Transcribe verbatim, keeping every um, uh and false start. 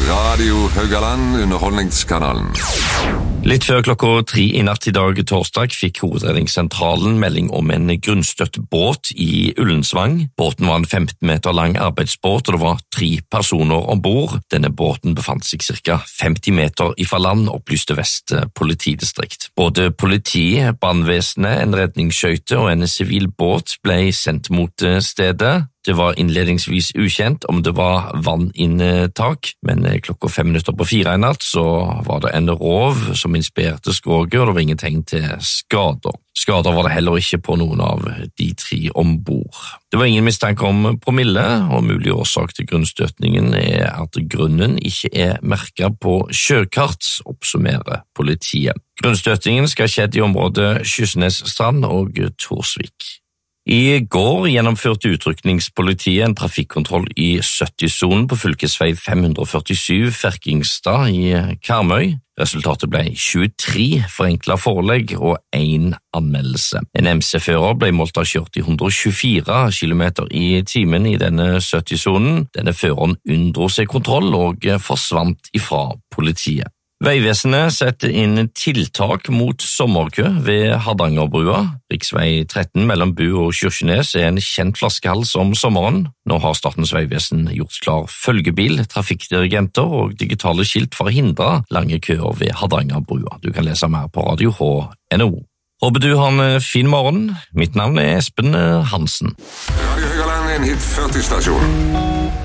Radio Haugaland, underholdningskanalen. Litt før klokka tre i natt i dag torsdag fikk Hovedredningssentralen melding om en grunnstøtt båt i Ullensvang. Båten var en femten meter lang arbeidsbåt, og det var tre personer ombord. Denne båten befant seg ca. femti meter ifra land, opplyste Vest politidistrikt. Både politiet, brannvesenet, en redningsskøyte og en sivil båt ble sendt mot stedet. Det var innledningsvis ukjent om det var vanninntak, men klokka fem minutter på fire i natt så var det en rov som inspirerte skroget, og det var ingen tegn til skader. Skader var det heller ikke på noen av de tre ombord. Det var ingen mistanke om promille, og mulig årsak til grunnstøtningen er at grunnen ikke er merket på sjøkart, oppsummerer politiet. Grunnstøtningen skal skjedd i området Kysnes-Strand og Torsvik. I går gjennomførte utrykningspolitiet en trafikkontroll i sytti-sonen på fylkesvei fem hundre førtisju Ferkingstad i Karmøy. Resultatet ble tjuetre forenklet forelegg og én anmeldelse. En M C-fører ble målt av kjørt i ett hundre tjuefire kilometer i timen i denne sytti-sonen. Denne føreren unndro seg kontroll og forsvant ifra politiet. Veivesenet setter inn tiltak mot sommerkø ved Hardangerbrua. Riksvei tretten mellom Bu og Kyrkjenes er en kjent flaskehals om sommeren. Nå har Statens vegvesen gjort klar følgebil, trafikkdirigenter og digitale skilt for å hindre lange køer ved Hardangerbrua. Du kan lese mer på radio h punktum n o. Håper du har en fin morgen. Mitt navn er Espen Hansen. Radio Haugaland er en hit førti-stasjon.